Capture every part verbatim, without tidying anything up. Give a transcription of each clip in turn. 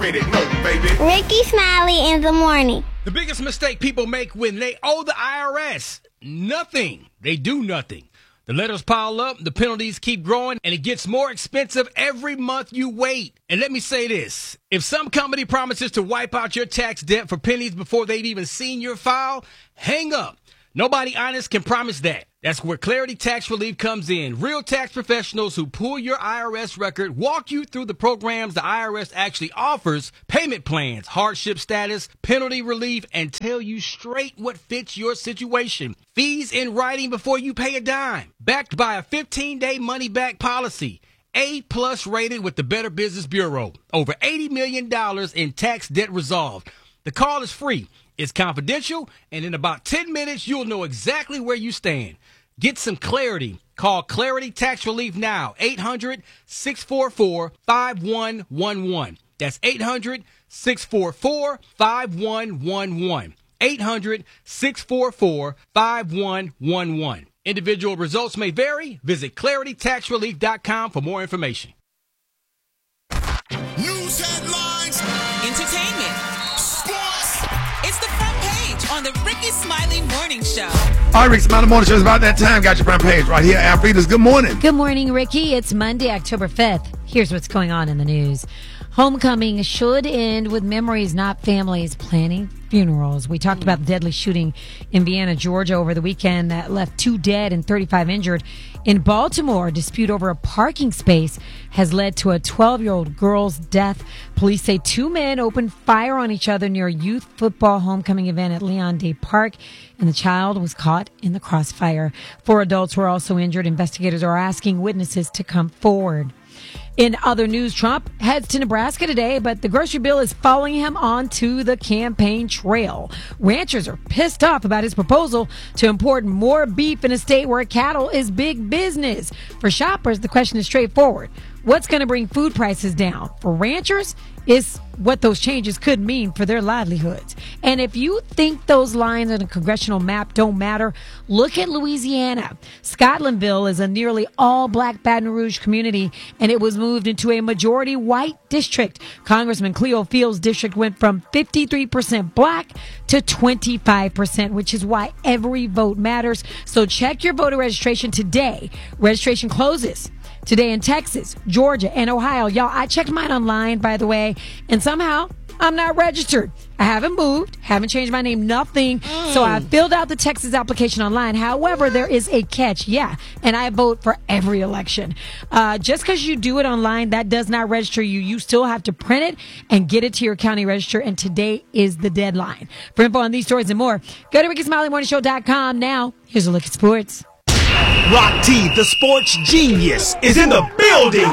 already know, baby. Ricky Smiley in the morning. The biggest mistake people make when they owe the I R S, nothing. They do nothing. The letters pile up, the penalties keep growing, and it gets more expensive every month you wait. And let me say this. If some company promises to wipe out your tax debt for pennies before they've even seen your file, hang up. Nobody honest can promise that. That's where Clarity Tax Relief comes in. Real tax professionals who pull your I R S record, walk you through the programs the I R S actually offers, payment plans, hardship status, penalty relief, and tell you straight what fits your situation. Fees in writing before you pay a dime. Backed by a fifteen-day money-back policy. A-plus rated with the Better Business Bureau. Over eighty million dollars in tax debt resolved. The call is free. It's confidential, and in about ten minutes, you'll know exactly where you stand. Get some clarity. Call Clarity Tax Relief now. eight hundred, six four four, five one one one. That's eight hundred, six four four, five one one one. eight hundred, six four four, five one one one. Individual results may vary. Visit clarity tax relief dot com for more information. News headlines. Entertainment. Sports. It's the front page on the Ricky Smiley Morning Show. All right, Ricky Smiley Morning Show is about that time. Got your front page right here. Alfreda's good morning. Good morning, Ricky. It's Monday, October fifth. Here's what's going on in the news. Homecoming should end with memories, not families planning funerals. We talked about the deadly shooting in Vienna, Georgia over the weekend that left two dead and thirty-five injured. In Baltimore, a dispute over a parking space has led to a twelve-year-old girl's death. Police say two men opened fire on each other near a youth football homecoming event at Leon Day Park, and the child was caught in the crossfire. Four adults were also injured. Investigators are asking witnesses to come forward. In other news, Trump heads to Nebraska today, but the grocery bill is following him onto the campaign trail. Ranchers are pissed off about his proposal to import more beef in a state where cattle is big business. For shoppers, the question is straightforward. What's going to bring food prices down? For ranchers, is what those changes could mean for their livelihoods. And if you think those lines on a congressional map don't matter, look at Louisiana. Scotlandville is a nearly all-black Baton Rouge community, and it was moved into a majority-white district. Congressman Cleo Fields' district went from fifty-three percent black to twenty-five percent, which is why every vote matters. So check your voter registration today. Registration closes today in Texas, Georgia, and Ohio. Y'all, I checked mine online, by the way, and somehow I'm not registered. I haven't moved, haven't changed my name, nothing. Mm. So I filled out the Texas application online. However, there is a catch. Yeah, and I vote for every election. Uh, just because you do it online, that does not register you. You still have to print it and get it to your county register, and today is the deadline. For info on these stories and more, go to ricky smiley morning show dot com. Now, here's a look at sports. Rock T, the sports genius, is in the building.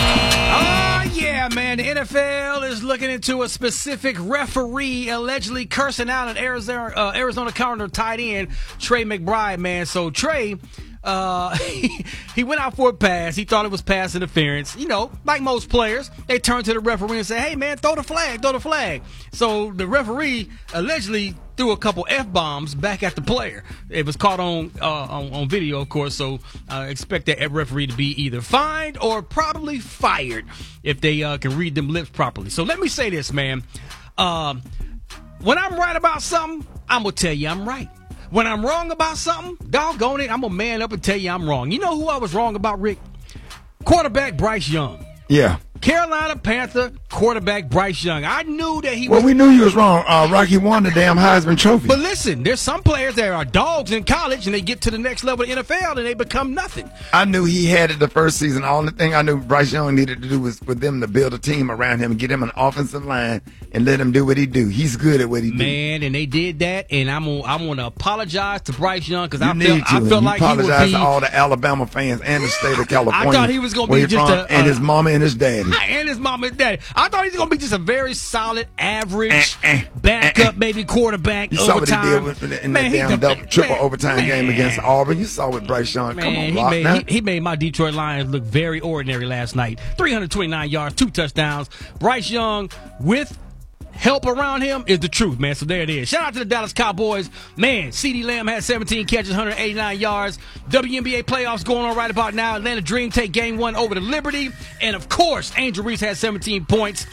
Oh, yeah, man. The N F L is looking into a specific referee allegedly cursing out an Arizona, uh, Arizona Cardinal tight end, Trey McBride, man. So Trey, uh, he, he went out for a pass. He thought it was pass interference. You know, like most players, they turn to the referee and say, hey, man, throw the flag, throw the flag. So the referee allegedly threw a couple F-bombs back at the player. It was caught on uh, on, on video, of course, so uh, expect that referee to be either fined or probably fired if they uh, can read them lips properly. So let me say this, man. Um, when I'm right about something, I'm going to tell you I'm right. When I'm wrong about something, doggone it, I'm going to man up and tell you I'm wrong. You know who I was wrong about, Rick? Quarterback Bryce Young. Yeah. Carolina Panther quarterback Bryce Young. I knew that he well, was... Well, we knew you was wrong. Uh, Rocky won the damn Heisman Trophy. But listen, there's some players that are dogs in college, and they get to the next level of the N F L, and they become nothing. I knew he had it the first season. All the thing I knew Bryce Young needed to do was for them to build a team around him and get him an offensive line and let him do what he do. He's good at what he do. Man, and they did that, and I'm gonna, I want to apologize to Bryce Young because I need felt, to. I felt like he would be... apologize to all the Alabama fans and the state of California. I thought he was going to be just from, a... And uh, his mama and his daddy. And his mama and daddy. I thought he was going to be just a very solid, average, eh, eh, backup, eh, maybe quarterback. You saw overtime. what he did in Man, that damn he, double, triple man, overtime man. game against Auburn. You saw what Bryce Young. Man, Come on, he Rock, made now. he, he made my Detroit Lions look very ordinary last night. three hundred twenty-nine yards, two touchdowns. Bryce Young with help around him is the truth, man. So there it is. Shout out to the Dallas Cowboys. Man, CeeDee Lamb had seventeen catches, one hundred eighty-nine yards. W N B A playoffs going on right about now. Atlanta Dream take game one over to Liberty. And, of course, Angel Reese had seventeen points.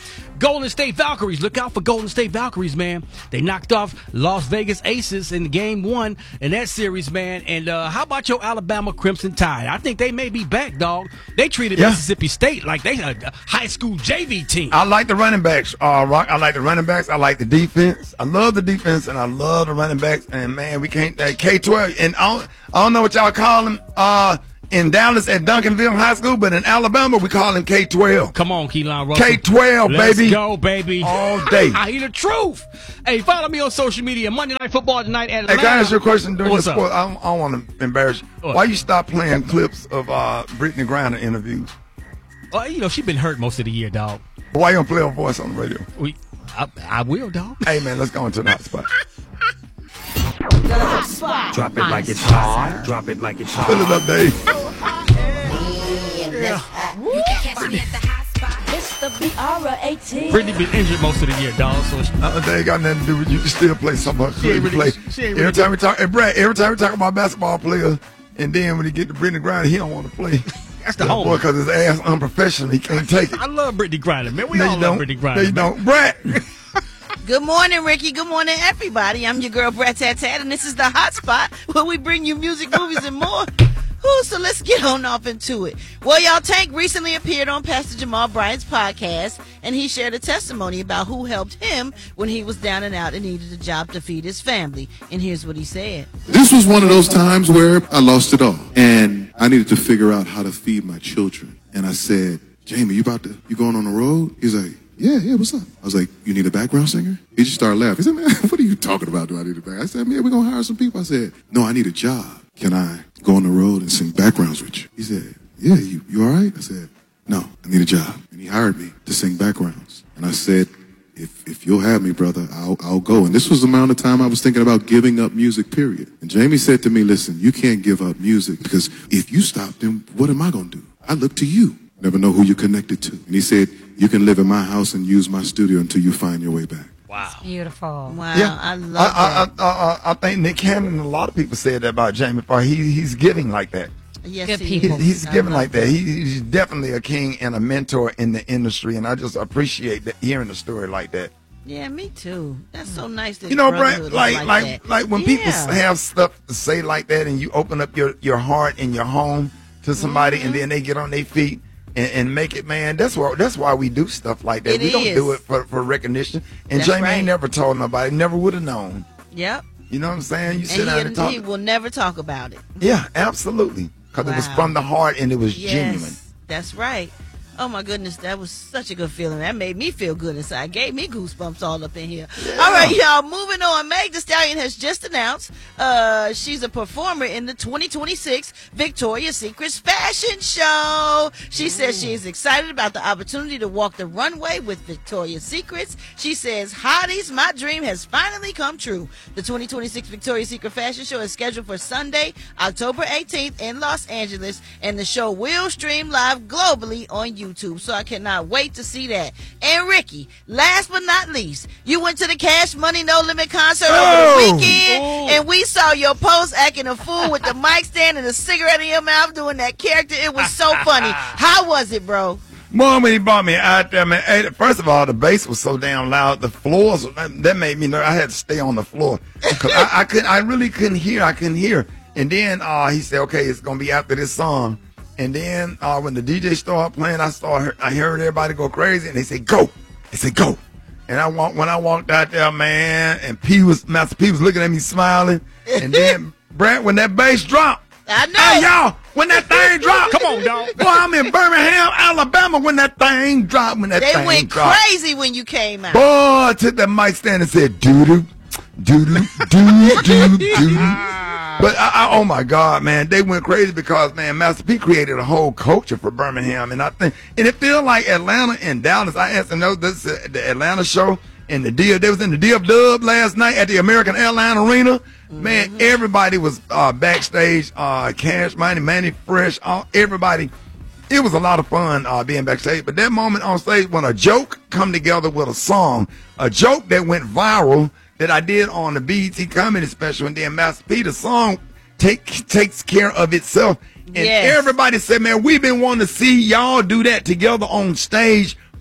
Golden State Valkyries. Look out for Golden State Valkyries, man. They knocked off Las Vegas Aces in game one in that series, man. And uh, how about your Alabama Crimson Tide? I think they may be back, dog. They treated Yeah. Mississippi State like they a high school J V team. I like the running backs, uh, Rock. I like the running backs. I like the defense. I love the defense, and I love the running backs. And, man, we can't uh, K twelve. And I don't, I don't know what y'all call them uh, in Dallas at Duncanville High School, but in Alabama, we call him K twelve. Come on, Keelan Russell. K twelve, Let's baby. go, baby. All day. I hear the truth. Hey, follow me on social media. Monday Night Football tonight at Hey, can I ask you a question during What's the up? sport? I don't, I don't want to embarrass you. What? Why you stop playing clips of uh, Brittany Griner interviews? Well, you know, she been hurt most of the year, dog. Why you don't play her voice on the radio? We, I, I will, dog. Hey, man, let's go into the hot spot. Drop it like it's hot. Drop it like it's hot. Fill it up, Dave. Brittany been injured most of the year, dog. So it's, Uh, they ain't got nothing to do with you. You can still play some of She ain't you really- play. she ain't Every really time we talk, hey, Brad, every time we talk about basketball players, and then when he get to Brittany Griner, he don't want to play. that's the Boy, home. because his ass unprofessional. He can't take it. I love Brittany Griner, man. We No, all you love don't. Brittany No, Griner. you man. don't. Brad. Good morning, Ricky. Good morning, everybody. I'm your girl, Brett Tat Tat, and this is the Hot Spot where we bring you music, movies, and more. Ooh, so let's get on off into it. Well, y'all, Tank recently appeared on Pastor Jamal Bryant's podcast, and he shared a testimony about who helped him when he was down and out and needed a job to feed his family. And here's what he said. This was one of those times where I lost it all, and I needed to figure out how to feed my children. And I said, Jamie, you about to, you going on the road? He's like, yeah, yeah, what's up? I was like, you need a background singer? He just started laughing. He said, man, what are you talking about? Do I need a background? I said, man, we're going to hire some people. I said, no, I need a job. Can I go on the road and sing backgrounds with you? He said, yeah, you, you all right? I said, no, I need a job. And he hired me to sing backgrounds. And I said, if if you'll have me, brother, I'll, I'll go. And this was the amount of time I was thinking about giving up music, period. And Jamie said to me, listen, you can't give up music because if you stop, then what am I going to do? I look to you. Never know who you're connected to. And he said, you can live in my house and use my studio until you find your way back. Wow. Beautiful. Wow, Yeah, I love I, that. I, I, I, I think Nick Cannon and a lot of people said that about Jamie Farr. He he's giving like that. yes, Good he people. is. He's I giving love like that. He, he's definitely a king and a mentor in the industry, and I just appreciate that, hearing the story like that. Yeah, me too. That's so nice that You know, brotherhood Brad, is like like like that. like when people Yeah. have stuff to say like that, and you open up your your heart and your home to somebody, Mm-hmm. and then they get on their feet and, and make it, man. That's why that's why we do stuff like that. It we don't is. do it for, for recognition. And That's Jamie right. ain't never told nobody, never would have known. Yep. You know what I'm saying? You sit And down he, and talk. he will never talk about it. Yeah, absolutely. Because it was Wow. from the heart and it was Yes, genuine. that's right. Oh my goodness, that was such a good feeling. That made me feel good inside. Gave me goosebumps all up in here. All right, y'all, moving on. Meg Thee Stallion has just announced uh, she's a performer in the twenty twenty-six Victoria's Secret fashion show. She says she is excited about the opportunity to walk the runway with Victoria's Secrets. She says, hotties, my dream has finally come true. The twenty twenty-six Victoria's Secret fashion show is scheduled for Sunday, October eighteenth in Los Angeles, and the show will stream live globally on YouTube. YouTube, so I cannot wait to see that. And Ricky, last but not least, you went to the Cash Money No Limit concert Oh. over the weekend, and we saw your post acting a fool with the mic stand and a cigarette in your mouth doing that character. It was so funny. How was it, bro? Boy, when he brought me out there, man, hey, first of all, the bass was so damn loud. The floors, that made me nervous. I had to stay on the floor. 'Cause I, I, couldn't, I really couldn't hear. I couldn't hear. And then uh, he said, okay, it's going to be after this song. And then uh, when the D J started playing, I started, I heard everybody go crazy, and they said, go. They said, go. And I walked, when I walked out there, man, and P was, Master P was looking at me smiling. And then, Brent, when that bass dropped, I know. hey, y'all, when that thing dropped. Come on, dog. Boy, I'm in Birmingham, Alabama, when that thing dropped, when that They thing went dropped. crazy when you came out. Boy, I took that mic stand and said, doo-doo, doo-doo, doo-doo, doo-doo. But, I, I, oh, my God, man, they went crazy because, man, Master P created a whole culture for Birmingham. And I think, and it feel like Atlanta and Dallas. I asked to know this, uh, the Atlanta show and the deal. They was in the D F Dub last night at the American Airline Arena. Man, Mm-hmm. everybody was uh, backstage, uh, Cash Money, Manny Fresh, all, everybody. It was a lot of fun uh, being backstage. But that moment on stage when a joke come together with a song, a joke that went viral that I did on the B E T Comedy Special, and then Master P, the song take, takes care of itself. And Yes. everybody said, man, we've been wanting to see y'all do that together on stage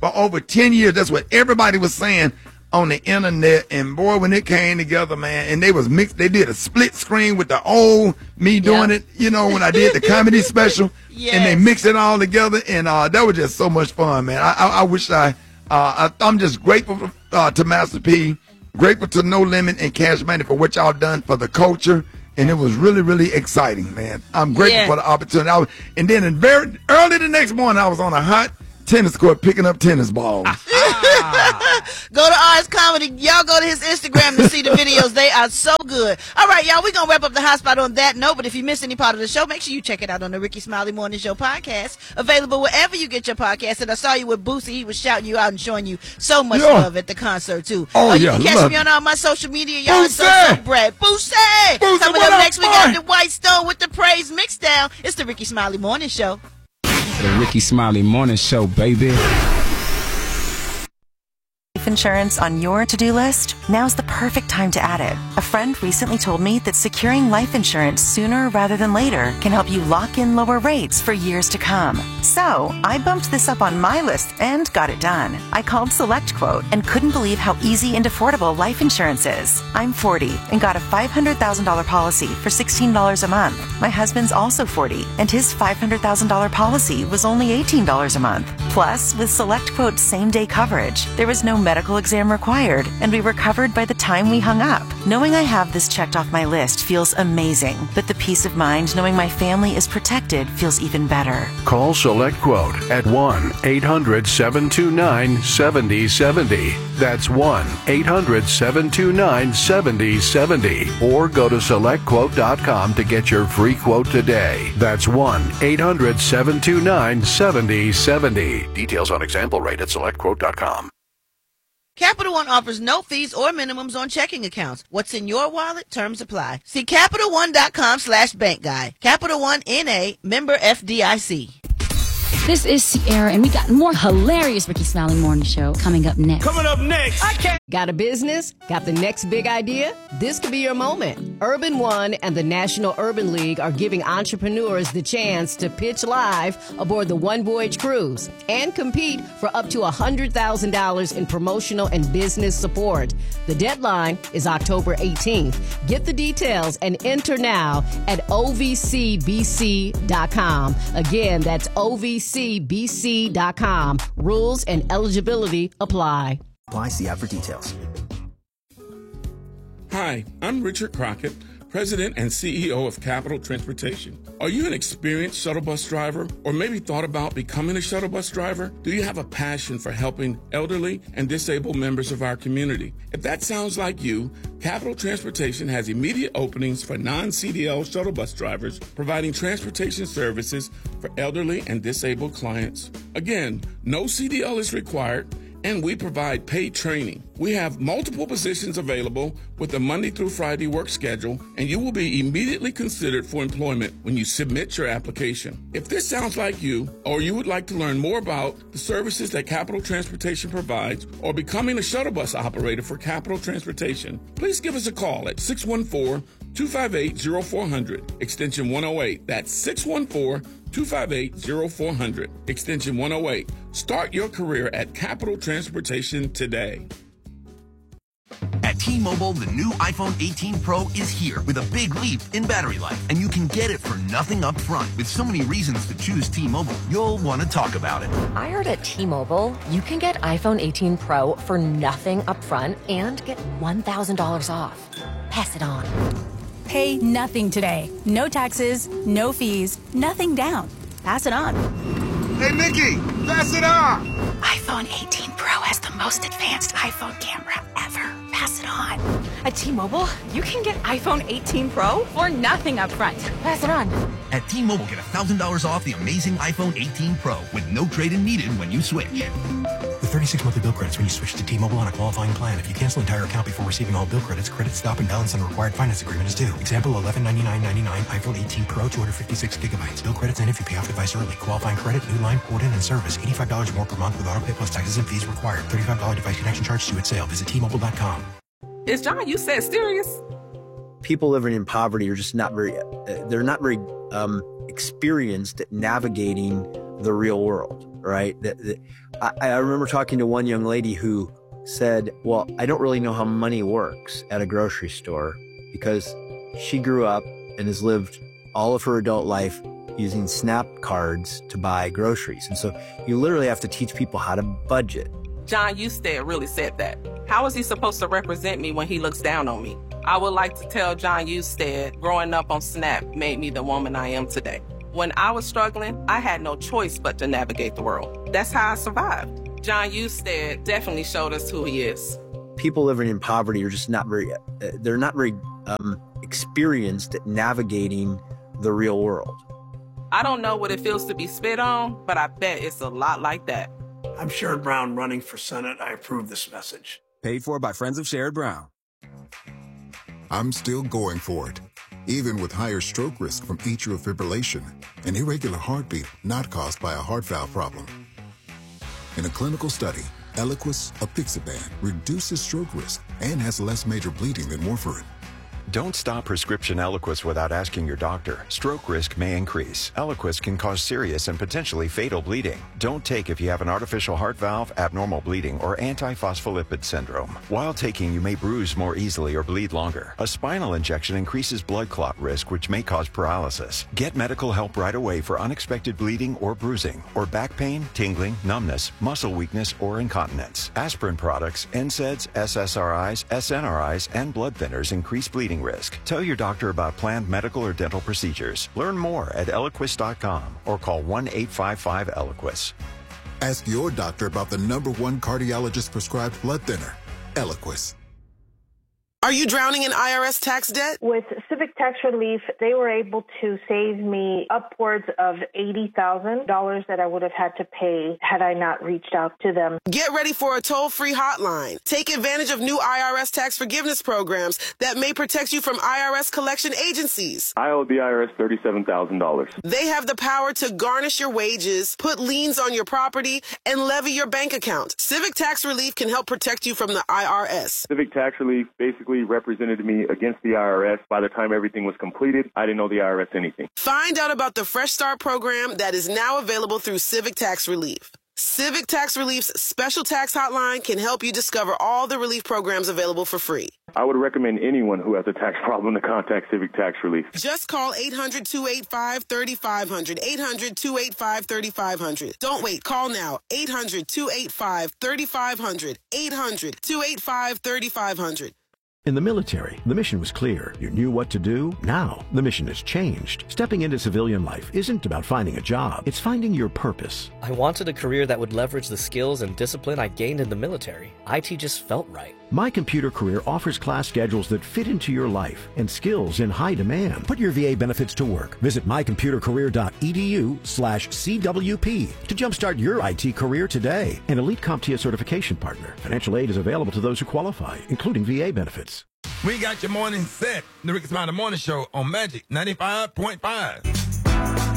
for over ten years. That's what everybody was saying on the internet. And boy, when it came together, man, and they was mixed, they did a split screen with the old me doing Yep. it, you know, when I did the comedy special, Yes. and they mixed it all together, and uh, that was just so much fun, man. I, I, I wish I, uh, I, I'm just grateful uh, to Master P, grateful to No Limit and Cash Money for what y'all done for the culture. And it was really, really exciting, man. I'm grateful Yeah. for the opportunity. I was, and then in very early the next morning, I was on a hot tennis court picking up tennis balls. Go to R's Comedy. Y'all go to his Instagram to see the videos. They are so good. All right, y'all, we're going to wrap up the hot spot on that note. But if you missed any part of the show, make sure you check it out on the Ricky Smiley Morning Show podcast. Available wherever you get your podcast. And I saw you with Boosie. He was shouting you out and showing you so much Yeah. love at the concert, too. Oh, Uh, you yeah, can catch love me it. on all my social media. Y'all so, Boosie! so Brad. Boosie! Boosie, Coming what up up, next, we got boy? the White Stone with the Praise Mixdown. It's the Ricky Smiley Morning Show. The Ricky Smiley Morning Show, baby. Life insurance on your to-do list? Now's the perfect time to add it. A friend recently told me that securing life insurance sooner rather than later can help you lock in lower rates for years to come. So, I bumped this up on my list and got it done. I called SelectQuote and couldn't believe how easy and affordable life insurance is. I'm forty and got a five hundred thousand dollars policy for sixteen dollars a month. My husband's also forty and his five hundred thousand dollars policy was only eighteen dollars a month. Plus, with SelectQuote's same-day coverage, there was no medical exam required, and we were covered by the time we hung up. Knowing I have this checked off my list feels amazing, but the peace of mind knowing my family is protected feels even better. Call SelectQuote at one eight hundred seven two nine seven zero seven zero. That's one eight hundred seven two nine seven zero seven zero. Or go to select quote dot com to get your free quote today. That's one eight hundred seven two nine seven zero seven zero. Details on example rate at select quote dot com. Capital One offers no fees or minimums on checking accounts. What's in your wallet? Terms apply. See Capital One dot com slash bank guide. Capital One N A, member F D I C. This is Sierra, and we got more hilarious Ricky Smiley Morning Show coming up next. Coming up next. I can't. Got a business? Got the next big idea? This could be your moment. Urban One and the National Urban League are giving entrepreneurs the chance to pitch live aboard the One Voyage Cruise and compete for up to one hundred thousand dollars in promotional and business support. The deadline is October eighteenth. Get the details and enter now at O V C B C dot com. Again, that's O V C B C dot com. Rules and eligibility apply. Apply, see app for details. Hi, I'm Richard Crockett, President and C E O of Capital Transportation. Are you an experienced shuttle bus driver or maybe thought about becoming a shuttle bus driver? Do you have a passion for helping elderly and disabled members of our community? If that sounds like you, Capital Transportation has immediate openings for non-C D L shuttle bus drivers, providing transportation services for elderly and disabled clients. Again, no C D L is required, and we provide paid training. We have multiple positions available with a Monday through Friday work schedule, and you will be immediately considered for employment when you submit your application. If this sounds like you, or you would like to learn more about the services that Capital Transportation provides, or becoming a shuttle bus operator for Capital Transportation, please give us a call at six one four, two five eight, zero four zero zero, extension one oh eight. That's six one four, two five eight, zero four zero zero, extension one oh eight. Start your career at Capital Transportation today. At T-Mobile, the new iPhone eighteen Pro is here with a big leap in battery life, and you can get it for nothing up front. With so many reasons to choose T-Mobile, you'll want to talk about it. I heard at T-Mobile, you can get iPhone eighteen Pro for nothing up front and get one thousand dollars off. Pass it on. Pay nothing today. No taxes, no fees, nothing down. Pass it on. Hey, Mickey, pass it on. iPhone eighteen Pro has the most advanced iPhone camera ever. Pass it on. At T-Mobile, you can get iPhone eighteen Pro for nothing up front. Pass it on. At T-Mobile, get one thousand dollars off the amazing iPhone eighteen Pro with no trade-in needed when you switch. With thirty-six monthly bill credits when you switch to T-Mobile on a qualifying plan. If you cancel an entire account before receiving all bill credits, credit stop and balance on a required finance agreement is due. Example, eleven ninety-nine ninety-nine, iPhone eighteen Pro, two hundred fifty-six gigabytes. Bill credits end if you pay off device early. Qualifying credit, new line, port in, and service. eighty-five dollars more per month with auto pay plus taxes and fees required. thirty-five dollars device connection charge due at sale. Visit T Mobile dot com. Is John, you said serious? People living in poverty are just not very, uh, they're not very um, experienced at navigating the real world. right? That, that, I, I remember talking to one young lady who said, well, I don't really know how money works at a grocery store because she grew up and has lived all of her adult life using SNAP cards to buy groceries. And so you literally have to teach people how to budget. John Husted really said that. How is he supposed to represent me when he looks down on me? I would like to tell John Husted, growing up on SNAP made me the woman I am today. When I was struggling, I had no choice but to navigate the world. That's how I survived. John Husted definitely showed us who he is. People living in poverty are just not very, uh, they're not very um, experienced at navigating the real world. I don't know what it feels to be spit on, but I bet it's a lot like that. I'm Sherrod Brown running for Senate. I approve this message. Paid for by Friends of Sherrod Brown. I'm still going for it, even with higher stroke risk from atrial fibrillation, an irregular heartbeat not caused by a heart valve problem. In a clinical study, Eliquis, apixaban, reduces stroke risk and has less major bleeding than warfarin. Don't stop prescription Eliquis without asking your doctor. Stroke risk may increase. Eliquis can cause serious and potentially fatal bleeding. Don't take if you have an artificial heart valve, abnormal bleeding, or antiphospholipid syndrome. While taking, you may bruise more easily or bleed longer. A spinal injection increases blood clot risk, which may cause paralysis. Get medical help right away for unexpected bleeding or bruising, or back pain, tingling, numbness, muscle weakness, or incontinence. Aspirin products, N SAIDs, S S R Is, S N R Is, and blood thinners increase bleeding risk. Tell your doctor about planned medical or dental procedures. Learn more at Eliquis dot com or call one eight five five Eliquis. Ask your doctor about the number one cardiologist prescribed blood thinner, Eliquis. Are you drowning in I R S tax debt? With Civic Tax Relief, they were able to save me upwards of eighty thousand dollars that I would have had to pay had I not reached out to them. Get ready for a toll-free hotline. Take advantage of new I R S tax forgiveness programs that may protect you from I R S collection agencies. I owe the I R S thirty-seven thousand dollars. They have the power to garnish your wages, put liens on your property, and levy your bank account. Civic Tax Relief can help protect you from the I R S. Civic Tax Relief basically represented me against the I R S. By the time everything was completed, I didn't know the I R S anything. Find out about the Fresh Start program that is now available through Civic Tax Relief. Civic Tax Relief's special tax hotline can help you discover all the relief programs available for free. I would recommend anyone who has a tax problem to contact Civic Tax Relief. Just call eight hundred, two eight five, three five zero zero, eight hundred, two eight five, three five zero zero. Don't wait. Call now. eight hundred, two eight five, three five zero zero, eight hundred, two eight five, three five zero zero. In the military, the mission was clear. You knew what to do. Now, the mission has changed. Stepping into civilian life isn't about finding a job. It's finding your purpose. I wanted a career that would leverage the skills and discipline I gained in the military. I T just felt right. My Computer Career offers class schedules that fit into your life and skills in high demand. Put your V A benefits to work. Visit mycomputercareer.edu slash CWP to jumpstart your I T career today. An Elite CompTIA certification partner. Financial aid is available to those who qualify, including V A benefits. We got your morning set. The Ricky Smiley Morning Show on Magic ninety-five point five.